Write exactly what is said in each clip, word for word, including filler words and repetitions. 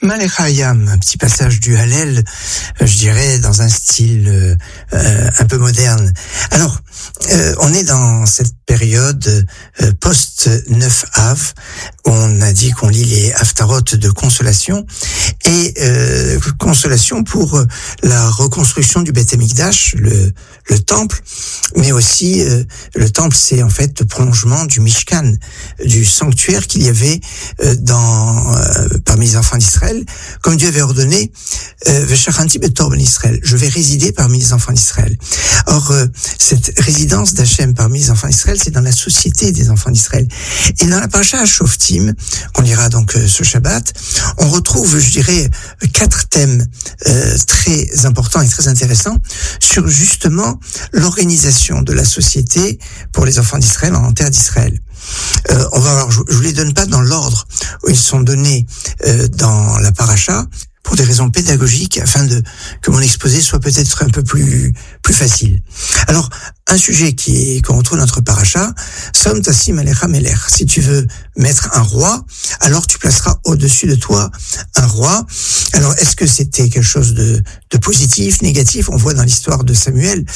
Malechayam, un petit passage du Hallel, je dirais, dans un style euh, un peu moderne. Alors, euh, on est dans cette période euh, post-neuf Av, où on a dit qu'on lit les Haftarot de consolation, et euh, consolation pour la reconstruction du Beth Amikdash, le, le temple, mais aussi euh, le temple, c'est en fait le prolongement du Mishkan, du sanctuaire qu'il y avait euh, dans euh, parmi les enfants d'Israël, comme Dieu avait ordonné, Veshachanti betor ben Israël, je vais résider parmi les enfants d'Israël. Or, euh, cette résidence d'Hachem parmi les enfants d'Israël, c'est dans la société des enfants d'Israël. Et dans la paracha Shoftim, qu'on lira donc euh, ce Shabbat, on retrouve, je dirais, quatre thèmes euh, très importants et très intéressants sur justement l'organisation de la société pour les enfants d'Israël en terre d'Israël. Euh, on va voir, je, je vous les donne pas dans l'ordre où ils sont donnés euh, dans la paracha, pour des raisons pédagogiques, afin de que mon exposé soit peut-être un peu plus plus facile. Alors, un sujet qui est qu'on retrouve dans notre paracha, Som Tassim Alecha Melech. Si tu veux mettre un roi, alors tu placeras au-dessus de toi un roi. Alors, est-ce que c'était quelque chose de, de positif, négatif? On voit dans l'histoire de Samuel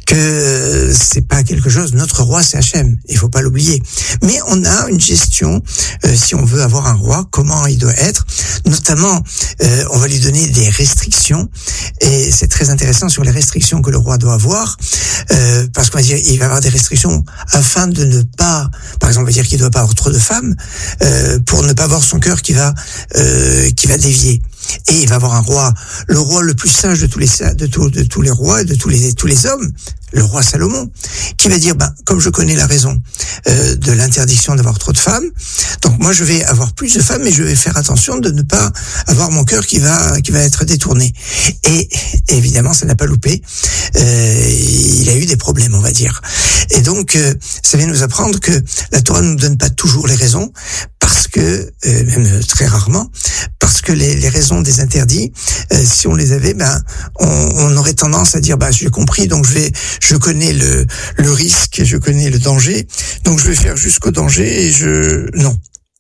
que c'est pas quelque chose. Notre roi, c'est Hachem. Il faut pas l'oublier. Mais on a une gestion. Euh, si on veut avoir un roi, comment il doit être? Notamment, euh, on va lui donner des restrictions. Et c'est très intéressant sur les restrictions que le roi doit avoir. Euh, parce qu'on va dire, il va avoir des restrictions afin de ne pas, par exemple, on va dire qu'il ne doit pas avoir trop de femmes, euh, pour ne pas avoir son cœur qui va, euh, qui va dévier. Et il va avoir un roi, le roi le plus sage de tous les, de tous, de tous les rois et de tous les, tous les hommes, le roi Salomon, qui va dire, ben, comme je connais la raison euh, de l'interdiction d'avoir trop de femmes, donc moi je vais avoir plus de femmes, mais je vais faire attention de ne pas avoir mon cœur qui va qui va être détourné. Et évidemment, ça n'a pas loupé. Euh, il a eu des problèmes, on va dire. Et donc, euh, ça vient nous apprendre que la Torah ne nous donne pas toujours les raisons, parce que, euh, même très rarement, parce que les, les raisons des interdits, euh, si on les avait, ben, on, on aurait tendance à dire, bah, j'ai compris, donc je vais, je connais le, le risque, je connais le danger, donc je vais faire jusqu'au danger et je, non.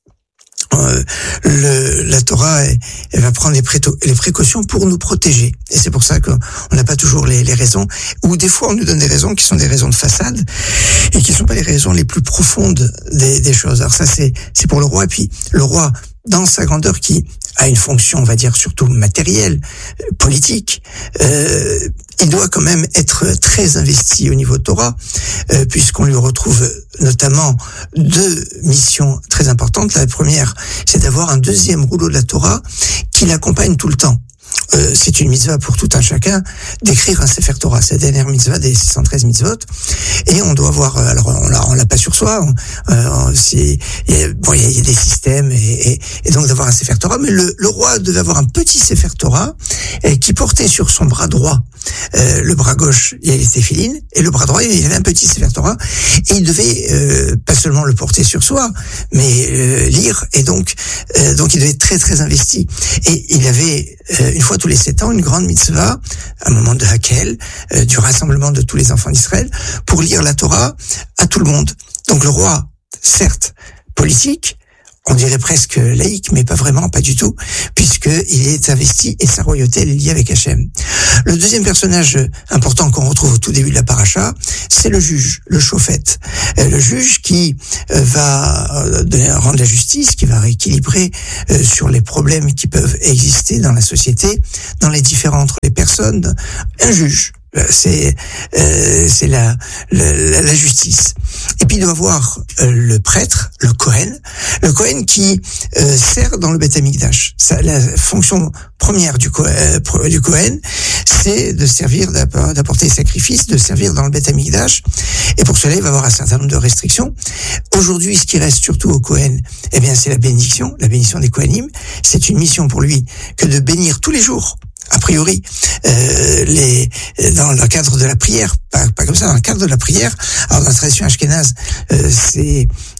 Euh, le, la Torah, elle, elle va prendre les, préto, les précautions pour nous protéger. Et c'est pour ça qu'on n'a pas toujours les, les raisons, ou des fois on nous donne des raisons qui sont des raisons de façade, et qui ne sont pas les raisons les plus profondes des, des choses. Alors ça, c'est, c'est pour le roi. Et puis, le roi, dans sa grandeur, qui a une fonction, on va dire, surtout matérielle, politique, euh, il doit quand même être très investi au niveau de Torah, euh, puisqu'on lui retrouve notamment deux missions très importantes. La première, c'est d'avoir un deuxième rouleau de la Torah qui l'accompagne tout le temps. Euh, c'est une mitzvah pour tout un chacun d'écrire un Sefer Torah, c'est la dernière mitzvah des six cent treize mitzvot, et on doit voir, alors on l'a, on l'a pas sur soi, on, euh, c'est, il y a, bon, il y a, il y a des systèmes, et, et, et donc d'avoir un Sefer Torah, mais le, le roi devait avoir un petit Sefer Torah euh, qui portait sur son bras droit, euh, le bras gauche, il y avait les téphilines, et le bras droit, il avait un petit Sefer Torah, et il devait euh, pas seulement le porter sur soi, mais euh, lire, et donc, euh, donc il devait être très très investi, et il avait euh, une fois tous les sept ans, une grande mitzvah, un moment de Hakel, euh, du rassemblement de tous les enfants d'Israël, pour lire la Torah à tout le monde. Donc le roi, certes, politique, on dirait presque laïque, mais pas vraiment, pas du tout, puisqu'il est investi et sa royauté elle est liée avec Hachem. Le deuxième personnage important qu'on retrouve au tout début de la paracha, c'est le juge, le shopheth. Le juge qui va rendre la justice, qui va rééquilibrer sur les problèmes qui peuvent exister dans la société, dans les différentes les personnes. Un juge. C'est euh, c'est la, la la justice. Et puis il doit avoir euh, le prêtre, le Kohen, le Kohen qui euh, sert dans le Beth Amikdash. Ça, la fonction première du Kohen, euh, du Kohen, c'est de servir, d'apporter des sacrifices, de servir dans le Beth Amikdash. Et pour cela, il va avoir un certain nombre de restrictions. Aujourd'hui, ce qui reste surtout au Kohen, eh bien, c'est la bénédiction, la bénédiction des Kohanim. C'est une mission pour lui que de bénir tous les jours. A priori, euh, les, dans le cadre de la prière, pas, pas comme ça, dans le cadre de la prière, alors dans la tradition ashkénaze, euh, c'est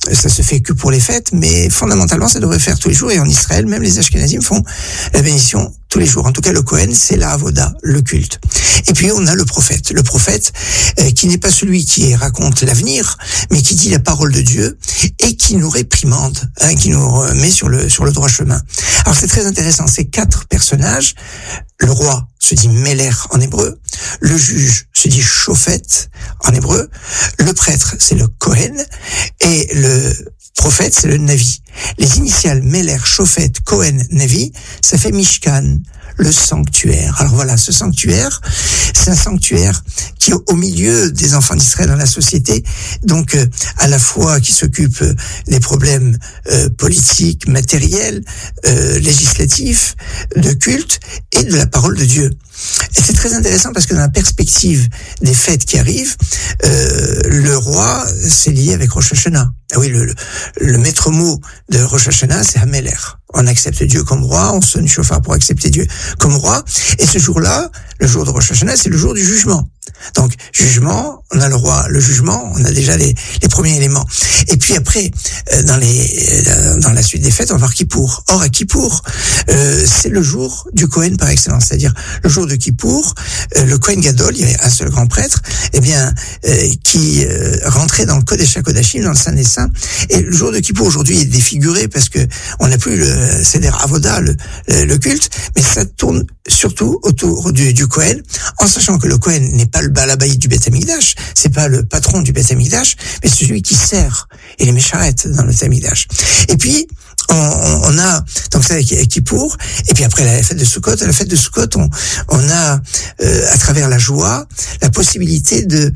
ça se fait que pour les fêtes, mais fondamentalement, ça devrait faire tous les jours. Et en Israël, même les Ashkenazim font la bénédiction tous les jours. En tout cas, le Kohen, c'est la avoda, le culte. Et puis, on a le prophète. Le prophète, euh, qui n'est pas celui qui raconte l'avenir, mais qui dit la parole de Dieu et qui nous réprimande, hein, qui nous met sur le, sur le droit chemin. Alors, c'est très intéressant. Ces quatre personnages, le roi se dit Meler en hébreu, le juge se dit Shofet en hébreu, le prêtre, c'est le Kohen, et le prophète, c'est le Navi. Les initiales Meler, Shofet, Kohen, Navi, ça fait Mishkan, le sanctuaire. Alors voilà, ce sanctuaire, c'est un sanctuaire qui est au milieu des enfants d'Israël dans la société, donc euh, à la fois qui s'occupe des problèmes euh, politiques, matériels, euh, législatifs, de culte et de la parole de Dieu. Et c'est très intéressant parce que dans la perspective des fêtes qui arrivent, euh, le roi s'est lié avec Rosh Hashanah. Ah oui, le, le, le maître mot de Rosh Hashanah, c'est Hameler. On accepte Dieu comme roi, on sonne chauffard pour accepter Dieu comme roi. Et ce jour-là, le jour de Rosh Hashanah, c'est le jour du jugement. Donc, jugement, on a le roi, le jugement, on a déjà les, les premiers éléments. Et puis après, euh, dans les, euh, dans la suite des fêtes, on va voir Kippour. Or, à Kippour, euh, c'est le jour du Kohen par excellence. C'est-à-dire, le jour de Kippour, euh, le Kohen Gadol, il y avait un seul grand prêtre, eh bien, euh, qui euh, rentrait dans le Kodesh HaKodashim, dans le Saint des Saints. Et le jour de Kippour, aujourd'hui, est défiguré parce que on n'a plus le Seder Avoda, le, le, le culte, mais ça tourne surtout autour du, du Kohen, en sachant que le Kohen n'est pas le balabaï du Beth Amikdash, c'est pas le patron du Beth Amikdash, mais c'est celui qui sert et les mécharettes dans le Beth Amikdash. Et puis, on, on a, donc ça avec Kippour, et puis après la fête de Sukkot, à la fête de Sukkot, on, on a, euh, à travers la joie, la possibilité de,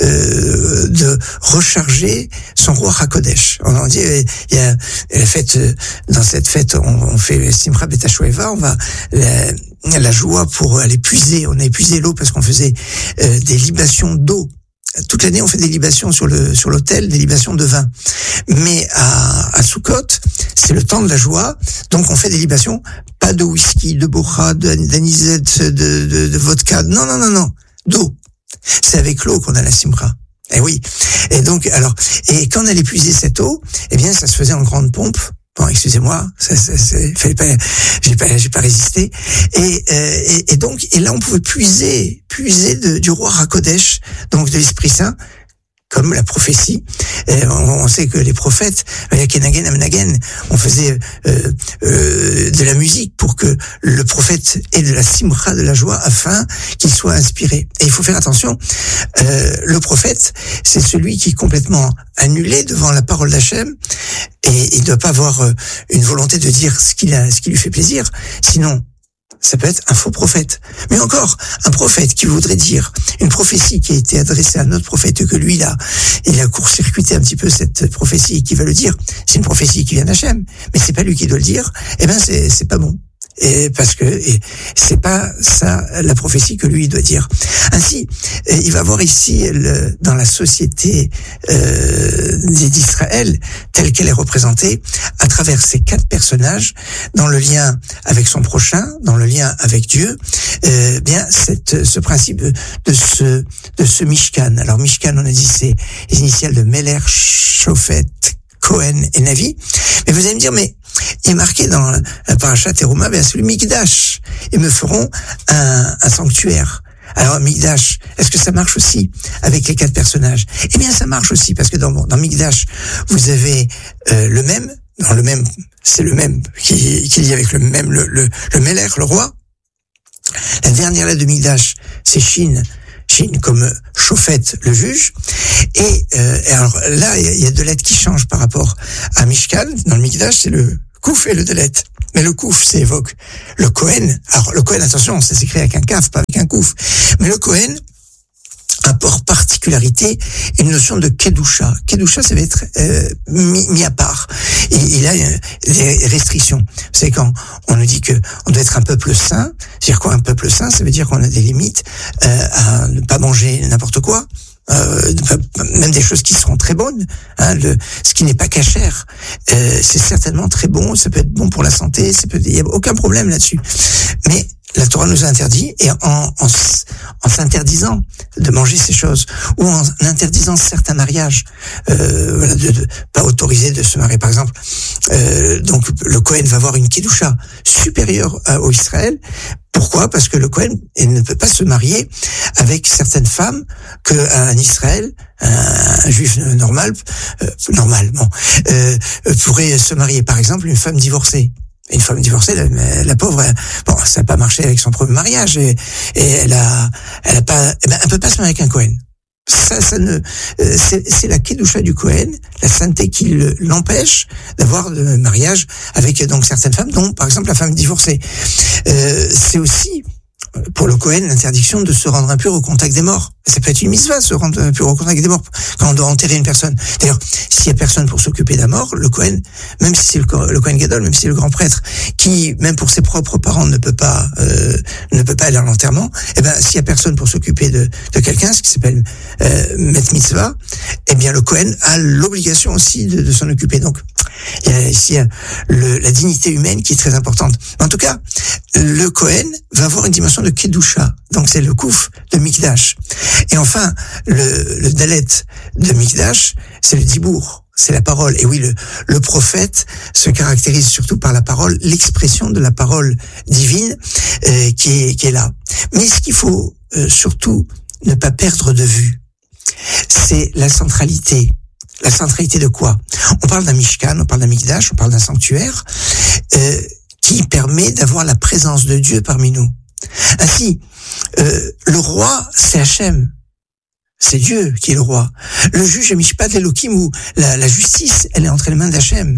euh, de recharger son roi HaKodesh. On en dit, il y a la fête, dans cette fête, on, on fait Simcha Bet HaShoeva, on va, la, la joie pour aller puiser, on a épuisé l'eau parce qu'on faisait euh, des libations d'eau. Toute l'année, on fait des libations sur le sur l'autel, des libations de vin. Mais à, à Sukkot, c'est le temps de la joie, donc on fait des libations, pas de whisky, de bocha, d'anisette, de, de, de vodka, non, non, non, non, d'eau. C'est avec l'eau qu'on a la simra. Eh oui. Et donc, alors, et quand on allait puiser cette eau, eh bien, ça se faisait en grande pompe. Bon, excusez-moi, ça, ça, ça, fallait pas, j'ai pas, j'ai pas résisté. Et, euh, et, et donc, et là, on pouvait puiser, puiser de, du roi HaKodesh, donc de l'Esprit Saint, comme la prophétie. Et on, on sait que les prophètes, Kenagen, Amnagen, on faisait euh, euh, de la musique pour que le prophète ait de la simra, de la joie, afin qu'il soit inspiré. Et il faut faire attention, euh, le prophète, c'est celui qui est complètement annulé devant la parole d'Hachem, et il ne doit pas avoir euh, une volonté de dire ce qu'il a, ce qui lui fait plaisir, sinon ça peut être un faux prophète. Mais encore, un prophète qui voudrait dire une prophétie qui a été adressée à un autre prophète que lui, là, il a court-circuité un petit peu cette prophétie et qui va le dire, c'est une prophétie qui vient d'Hachem, mais c'est pas lui qui doit le dire, eh ben c'est, c'est pas bon. Et parce que et c'est pas ça la prophétie que lui doit dire. Ainsi, il va voir ici le, dans la société euh, d'Israël telle qu'elle est représentée à travers ces quatre personnages, dans le lien avec son prochain, dans le lien avec Dieu, euh, bien cette ce principe de ce de ce Mishkan. Alors Mishkan, on a dit c'est les initiales de Meler, Shofet, Kohen et Navi. Mais vous allez me dire, mais il est marqué dans la parasha Teruma, ben celui Mikdash. Ils me feront un, un sanctuaire. Alors Mikdash, est-ce que ça marche aussi avec les quatre personnages? Eh bien, ça marche aussi parce que dans dans Mikdash, vous avez euh, le même, dans le même, c'est le même qui qui lie avec le même le le, le Meler, le roi. La dernière lettre de Mikdash, c'est Shin. Shin comme Shofet, le juge. Et, euh, et alors là, il y, y a deux lettres qui changent par rapport à Mishkan. Dans le Mikdash, c'est le Kouf et le Dalet. Mais le Kouf, ça évoque le Kohen. Alors le Kohen, attention, ça s'écrit avec un Kaf, pas avec un Kouf. Mais le Kohen apporte particularité une notion de Kedusha. Kedusha, ça va être euh, mis, mis à part. Et il a euh, des restrictions. Vous savez, quand on nous dit que on doit être un peuple saint, c'est-à-dire quoi un peuple saint? Ça veut dire qu'on a des limites euh, à ne pas manger n'importe quoi. Euh, même des choses qui seront très bonnes, hein, le, ce qui n'est pas cachère, euh, c'est certainement très bon, ça peut être bon pour la santé, ça peut, il y a aucun problème là-dessus. Mais la Torah nous a interdit, et en, en, en s'interdisant de manger ces choses, ou en interdisant certains mariages, euh, voilà, de, de pas autoriser de se marier. Par exemple, euh, donc le Kohen va avoir une kedusha supérieure à, au Israël. Pourquoi? Parce que le Kohen il ne peut pas se marier avec certaines femmes qu'un Israël, un, un juif normal, euh, normalement, euh, pourrait se marier. Par exemple, une femme divorcée. Une femme divorcée, la, la pauvre, elle, bon, ça n'a pas marché avec son premier mariage et, et elle a, elle a pas, eh ben, elle peut pas se marier avec un Kohen. Ça, ça ne, euh, c'est, c'est la kedusha du Kohen, la sainteté qui le, l'empêche d'avoir de mariage avec donc certaines femmes, dont par exemple la femme divorcée. Euh, c'est aussi pour le Kohen l'interdiction de se rendre impur au contact des morts. Ça peut être une mitzvah, se rendre impur au contact des morts quand on doit enterrer une personne. D'ailleurs, s'il y a personne pour s'occuper d'un mort, le Kohen, même si c'est le, le Kohen Gadol, même si c'est le grand prêtre, qui même pour ses propres parents ne peut pas euh, ne peut pas aller à l'enterrement, eh ben s'il y a personne pour s'occuper de de quelqu'un, ce qui s'appelle euh, met mitzvah, eh bien le Kohen a l'obligation aussi de, de s'en occuper. Donc il y a ici le, la dignité humaine qui est très importante. En tout cas, le Kohen va avoir une dimension de kedusha, donc c'est le kouf de Mikdash. Et enfin, le, le dalet de Mikdash, c'est le dibour, c'est la parole. Et oui, le, le prophète se caractérise surtout par la parole, l'expression de la parole divine euh, qui est, qui est là. Mais ce qu'il faut euh, surtout ne pas perdre de vue, c'est la centralité. La centralité de quoi? On parle d'un Mishkan, on parle d'un Mikdash, on parle d'un sanctuaire euh, qui permet d'avoir la présence de Dieu parmi nous. Ainsi, euh, le roi, c'est Hachem. C'est Dieu qui est le roi. Le juge est Mishpat Elohim, où la, la justice, elle est entre les mains d'Hachem.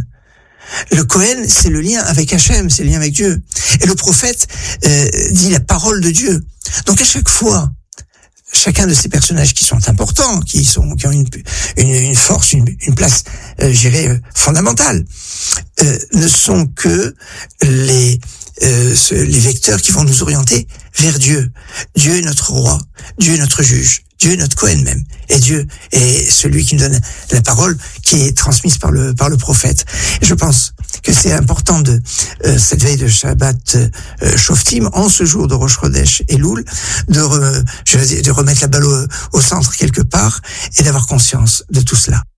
Le Kohen, c'est le lien avec Hachem, c'est le lien avec Dieu. Et le prophète euh, dit la parole de Dieu. Donc à chaque fois, chacun de ces personnages qui sont importants, qui sont qui ont une une, une force, une, une place, euh, je dirais, euh, fondamentale, euh, ne sont que les euh, ce, les vecteurs qui vont nous orienter vers Dieu. Dieu est notre roi, Dieu est notre juge, Dieu est notre Kohen même, et Dieu est celui qui nous donne la parole qui est transmise par le par le prophète. Et je pense que c'est important de euh, cette veille de Shabbat euh, Shoftim, en ce jour de Rosh Chodesh Elul, de re, je veux dire, de remettre la balle au, au centre quelque part et d'avoir conscience de tout cela.